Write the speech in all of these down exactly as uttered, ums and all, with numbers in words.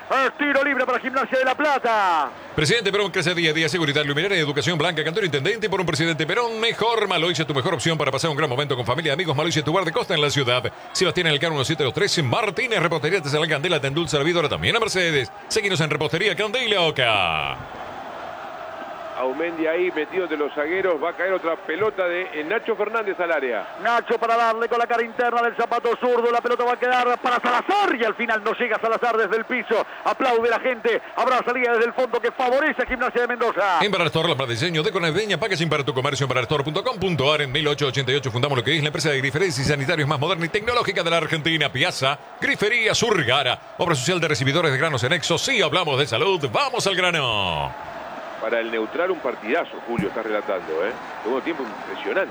Es tiro libre para Gimnasia de La Plata. Presidente Perón crece día a día, seguridad luminaria y educación blanca. Cantero intendente por un presidente Perón mejor. Maloicia, tu mejor opción para pasar un gran momento con familia y amigos. Maloicia, tu bar de costa en la ciudad. Sebastián Elcano uno siete dos tres. Martínez, repostería te la Candela, te endulza la vida. Ahora también a Mercedes. Seguinos en repostería Candela Oca. Aumendi ahí metido de los zagueros. Va a caer otra pelota de Nacho Fernández al área. Nacho para darle con la cara interna del zapato zurdo. La pelota va a quedar para Salazar y al final no llega Salazar desde el piso. Aplaude la gente. Habrá salida desde el fondo que favorece a Gimnasia de Mendoza. En Barastor, la para diseño de Conaveña, packaging para tu comercio en barastor punto com punto ar. En mil ochocientos ochenta y ocho fundamos lo que es la empresa de griferías y sanitarios más moderna y tecnológica de la Argentina. Piazza, Grifería Surgara, obra social de recibidores de granos en Exo. Sí, hablamos de salud. Vamos al grano. Para el neutral un partidazo, Julio está relatando, ¿eh? Todo tiempo impresionante.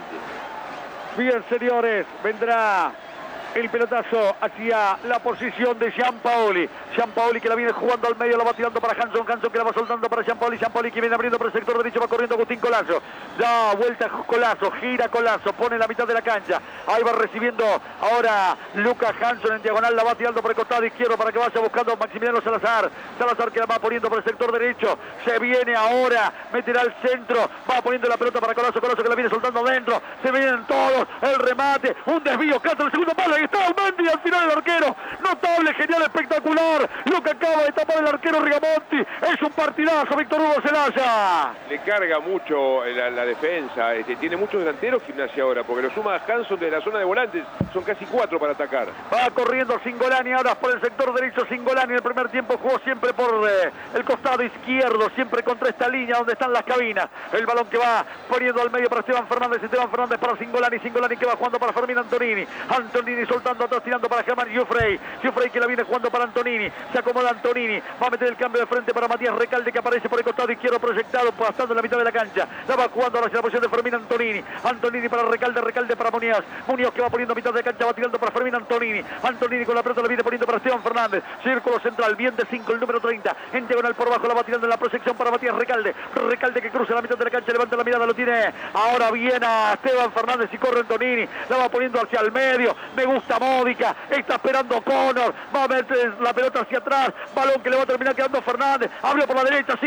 Bien, señores, vendrá el pelotazo hacia la posición de Gianpaoli. Gianpaoli que la viene jugando al medio, la va tirando para Hanson. Hanson que la va soltando para Gianpaoli. Gianpaoli que viene abriendo por el sector derecho, va corriendo Agustín Colazo. Da vuelta Colazo, gira Colazo, pone la mitad de la cancha. Ahí va recibiendo ahora Lucas Hanson en diagonal, la va tirando por el costado izquierdo para que vaya buscando Maximiliano Salazar. Salazar que la va poniendo por el sector derecho. Se viene ahora, meterá al centro, va poniendo la pelota para Colazo. Colazo que la viene soltando dentro. Se vienen todos, el remate, un desvío, canta el segundo palo. Ahí está Aumendi, al final el arquero. Notable, genial, espectacular. Lo que acaba de tapar el arquero Rigamonti. Es un partidazo, Víctor Hugo Zelaya. Le carga mucho la, la defensa. Este, tiene muchos delanteros Gimnasia ahora, porque lo suma a Hanson desde la zona de volantes. Son casi cuatro para atacar. Va corriendo Singolani ahora por el sector derecho. Singolani en el primer tiempo jugó siempre por eh, el costado izquierdo, siempre contra esta línea donde están las cabinas. El balón que va poniendo al medio para Esteban Fernández. Esteban Fernández para Singolani. Singolani que va jugando para Fermín Antonini. Antonini soltando atrás, tirando para Germán Giuffrey. Giuffrey que la viene jugando para Antonini. Se acomoda Antonini. Va a meter el cambio de frente para Matías Recalde que aparece por el costado izquierdo proyectado, pasando en la mitad de la cancha. La va jugando ahora hacia la posición de Fermín Antonini. Antonini para Recalde, Recalde para Muñoz. Muñoz que va poniendo mitad de cancha, va tirando para Fermín Antonini. Antonini con la pelota la viene poniendo para Esteban Fernández. Círculo central, bien de cinco, el número treinta. En diagonal por abajo la va tirando en la proyección para Matías Recalde. Recalde que cruza la mitad de la cancha, levanta la mirada, lo tiene. Ahora viene a Esteban Fernández y corre Antonini. La va poniendo hacia el medio. Me gusta Módica. Está esperando Connor. Va a meter la pelota hacia atrás. Balón que le va a terminar quedando Fernández. Abrió por la derecha,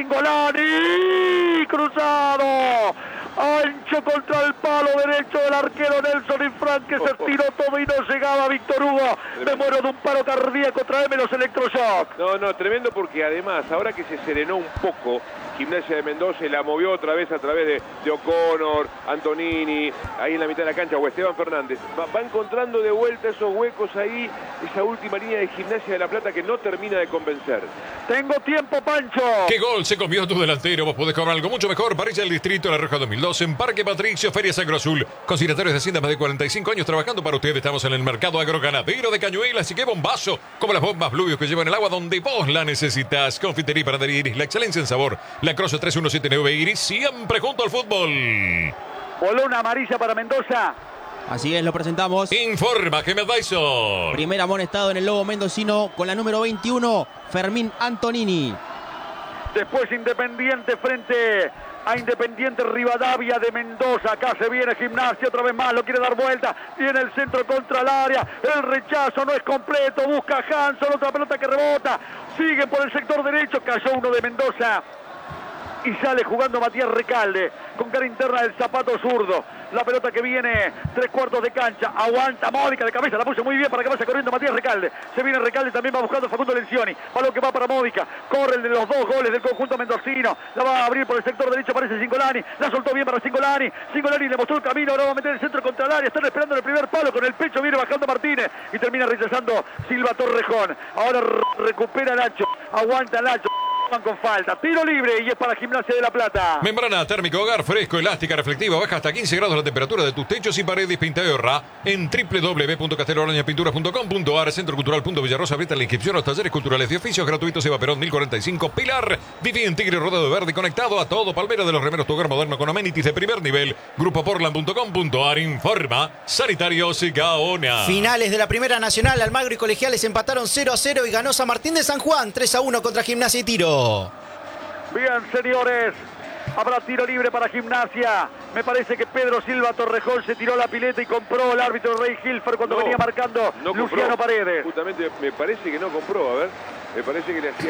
Singolani. Cruzado. Ancho contra el palo derecho del arquero Nelson Infran que se tiró todo y no llegaba. Víctor Hugo, me muero de un paro cardíaco, tráeme los electroshock. No, no, tremendo porque además, ahora que se serenó un poco, Gimnasia de Mendoza la movió otra vez a través de, de O'Connor, Antonini, ahí en la mitad de la cancha, o Esteban Fernández. Va, va encontrando de vuelta esos huecos ahí, esa última línea de Gimnasia de La Plata que no termina de convencer. Tengo tiempo, Pancho. ¿Qué gol se comió tu delantero? Vos podés cobrar algo mucho mejor. Parrilla del Distrito, La Roja dos mil dos, en Parque Patricio, Feria Sangro Azul. Consignatarios de Hacienda, más de cuarenta y cinco años trabajando para ustedes. Estamos en el mercado agroganadero de Cañuelas. Y qué bombazo, como las bombas Bluvios que llevan el agua donde vos la necesitas. Confitería para dar Iris, la excelencia en sabor. La Cross tres uno siete nueve Iris, siempre junto al fútbol. Bolona amarilla para Mendoza. Así es, lo presentamos. Informa que me Advisor. Primer amonestado en el lobo mendocino con la número veintiuno, Fermín Antonini. Después Independiente frente a Independiente Rivadavia de Mendoza. Acá se viene Gimnasia otra vez más, lo quiere dar vuelta. Viene el centro contra el área. El rechazo no es completo. Busca Hanson, otra pelota que rebota. Sigue por el sector derecho. Cayó uno de Mendoza. Y sale jugando Matías Recalde con cara interna del zapato zurdo. La pelota que viene, tres cuartos de cancha. Aguanta Módica de cabeza, la puso muy bien para que vaya corriendo Matías Recalde. Se viene Recalde, también va buscando Facundo Lencioni. Balón que va para Módica. Corre el de los dos goles del conjunto mendocino. La va a abrir por el sector derecho, aparece Singolani. La soltó bien para Singolani. Singolani le mostró el camino, ahora va a meter el centro contra el área. Están esperando el primer palo, con el pecho viene bajando Martínez. Y termina rechazando Silva Torrejón. Ahora recupera Nacho. Aguanta Nacho. Con falta, tiro libre y es para Gimnasia de La Plata. Membrana térmico hogar, fresco, elástica, reflectiva, baja hasta quince grados la temperatura de tus techos y paredes. Pinta y ahorra en w w w punto castelorañapinturas punto com punto ar. Centro Cultural punto Villarrosa, aprieta la inscripción a los talleres culturales de oficios gratuitos. Eva Perón mil cuarenta y cinco, Pilar. Viví en Tigre Rodado de Verde, conectado a todo. Palmera de los Remeros, tu hogar moderno con amenities de primer nivel. Grupo portland punto com punto ar. Informa Sanitarios y Gaona. Finales de la Primera Nacional, Almagro y Colegiales empataron cero a cero y ganó San Martín de San Juan tres a uno contra Gimnasia y Tiro. Bien, señores, habrá tiro libre para Gimnasia. Me parece que Pedro Silva Torrejón se tiró la pileta y compró el árbitro Rey Hilfer cuando no, venía marcando no Luciano compró. Paredes. Justamente me parece que no compró, a ver, me parece que le hacía